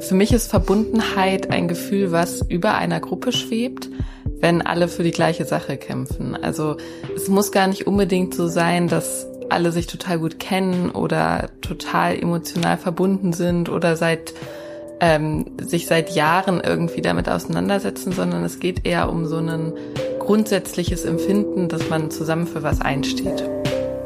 Für mich ist Verbundenheit ein Gefühl, was über einer Gruppe schwebt, wenn alle für die gleiche Sache kämpfen. Also es muss gar nicht unbedingt so sein, dass alle sich total gut kennen oder total emotional verbunden sind oder sich seit Jahren irgendwie damit auseinandersetzen, sondern es geht eher um so ein grundsätzliches Empfinden, dass man zusammen für was einsteht.